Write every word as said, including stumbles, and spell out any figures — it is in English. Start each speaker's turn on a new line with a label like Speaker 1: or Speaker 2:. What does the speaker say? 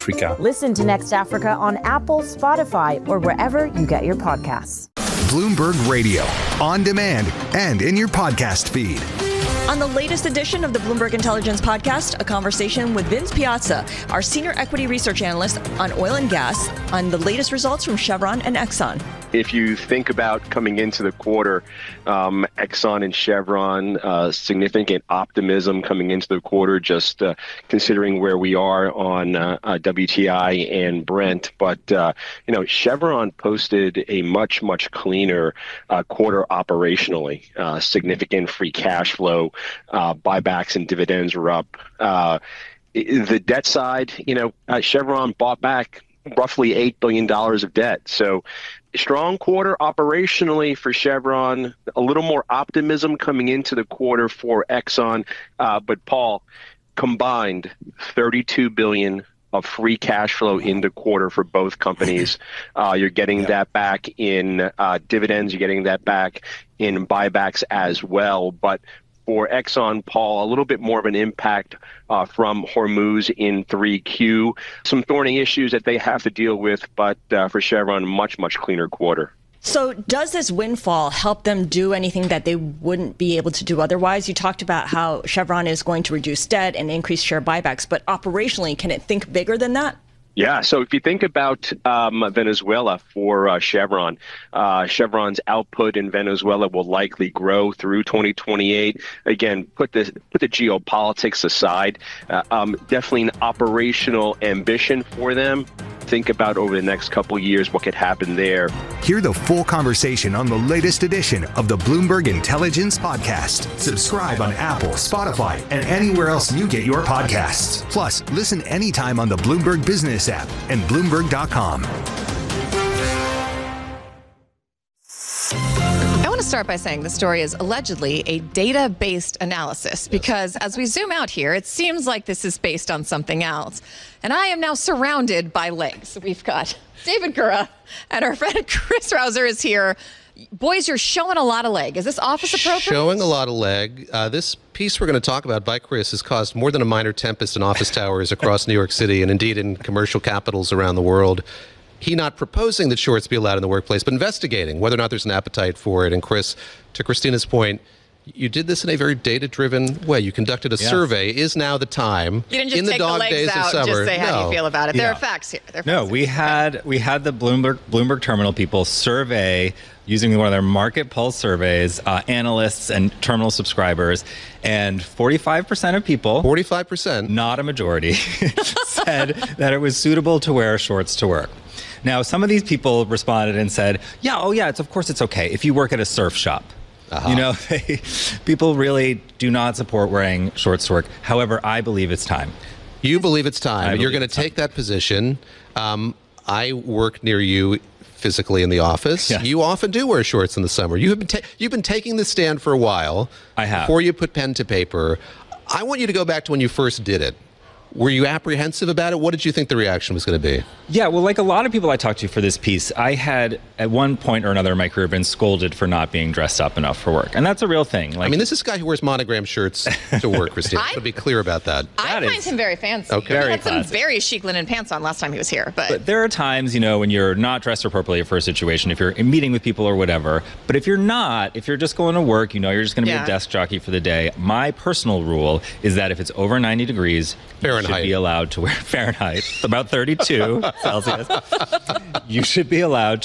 Speaker 1: Africa.
Speaker 2: Listen to Next Africa on Apple, Spotify, or wherever you get your podcasts.
Speaker 3: Bloomberg Radio, on demand and in your podcast feed.
Speaker 4: On the latest edition of the Bloomberg Intelligence Podcast, a conversation with Vince Piazza, our senior equity research analyst on oil and gas, on the latest results from Chevron and Exxon.
Speaker 5: If you think about coming into the quarter, um, Exxon and Chevron, uh, significant optimism coming into the quarter, just uh, considering where we are on uh, uh, W T I and Brent. But, uh, you know, Chevron posted a much, much cleaner uh, quarter operationally. Uh, significant free cash flow, uh, buybacks and dividends were up. Uh, the debt side, you know, uh, Chevron bought back roughly eight billion dollars of debt. So strong quarter operationally for Chevron, a little more optimism coming into the quarter for Exxon. Uh, but Paul, combined thirty-two billion dollars of free cash flow in the quarter for both companies. Uh, you're getting yeah. that back in uh, dividends. You're getting that back in buybacks as well. But for Exxon, Paul, a little bit more of an impact uh, from Hormuz in three Q. Some thorny issues that they have to deal with, but uh, for Chevron, much, much cleaner quarter.
Speaker 4: So does this windfall help them do anything that they wouldn't be able to do otherwise? You talked about how Chevron is going to reduce debt and increase share buybacks, but operationally, can it think bigger than that?
Speaker 5: Yeah, so if you think about um, Venezuela for uh, Chevron, uh, Chevron's output in Venezuela will likely grow through twenty twenty-eight. Again, put the put the geopolitics aside, uh, um, definitely an operational ambition for them. Think about over the next couple of years what could happen there.
Speaker 3: Hear the full conversation on the latest edition of the Bloomberg Intelligence Podcast. Subscribe on Apple, Spotify, and anywhere else you get your podcasts. Plus, listen anytime on the Bloomberg Business app and Bloomberg dot com.
Speaker 6: I want to start by saying the story is allegedly a data-based analysis because as we zoom out here, it seems like this is based on something else. And I am now surrounded by legs. We've got David Gura and our friend Chris Rauser is here. Boys, you're showing a lot of leg. Is this office appropriate?
Speaker 7: Showing a lot of leg. Uh, this piece we're going to talk about by Chris has caused more than a minor tempest in office towers across New York City and indeed in commercial capitals around the world. He not proposing that shorts be allowed in the workplace, but investigating whether or not there's an appetite for it. And Chris, to Christina's point, you did this in a very data-driven way. You conducted a yeah. survey. Is now the time?
Speaker 6: You didn't just
Speaker 7: in
Speaker 6: take
Speaker 7: the, dog
Speaker 6: the legs
Speaker 7: days
Speaker 6: out
Speaker 7: of summer.
Speaker 6: and just say how
Speaker 7: no.
Speaker 6: you feel about it.
Speaker 8: Yeah.
Speaker 6: There are facts here. There are
Speaker 8: no,
Speaker 6: facts
Speaker 8: we
Speaker 6: here.
Speaker 8: had we had the Bloomberg Bloomberg Terminal people survey using one of their Market Pulse surveys, uh, analysts and terminal subscribers, and forty-five percent of people,
Speaker 7: forty-five percent,
Speaker 8: not a majority, said that it was suitable to wear shorts to work. Now, some of these people responded and said, yeah, oh yeah, it's of course it's okay if you work at a surf shop. Uh-huh. You know, they, people really do not support wearing shorts to work. However, I believe it's time.
Speaker 7: You believe it's time.
Speaker 8: I
Speaker 7: and you're going to take
Speaker 8: time.
Speaker 7: that position. Um, I work near you physically in the office.
Speaker 8: Yeah.
Speaker 7: You often do wear shorts in the summer. You have been ta- you've been taking this stand for a while.
Speaker 8: I have.
Speaker 7: Before you put pen to paper. I want you to go back to when you first did it. Were you apprehensive about it? What did you think the reaction was going to be?
Speaker 8: Yeah, well, like a lot of people I talked to for this piece, I had at one point or another in my career been scolded for not being dressed up enough for work. And that's a real thing. Like,
Speaker 7: I mean, this is a guy who wears monogram shirts to work, Christina.
Speaker 6: I,
Speaker 7: so be clear about that.
Speaker 6: I
Speaker 8: that
Speaker 6: find
Speaker 8: is,
Speaker 6: him very fancy.
Speaker 7: Okay.
Speaker 6: He
Speaker 8: Very
Speaker 6: had some
Speaker 8: classic.
Speaker 6: very chic linen pants on last time he was here. But,
Speaker 8: but there are times, you know, when you're not dressed appropriately for a situation, if you're meeting with people or whatever. But if you're not, if you're just going to work, you know, you're just going to be
Speaker 6: Yeah.
Speaker 8: a desk jockey for the day. My personal rule is that if it's over ninety degrees,
Speaker 7: Fahrenheit.
Speaker 8: you should be allowed to wear Fahrenheit, about thirty-two Celsius. You should be allowed